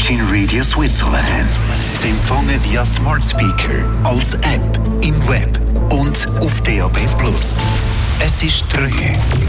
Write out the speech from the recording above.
Virgin Radio Switzerland. Zu empfangen via Smart Speaker, als App, im Web und auf DAB+. Es ist 3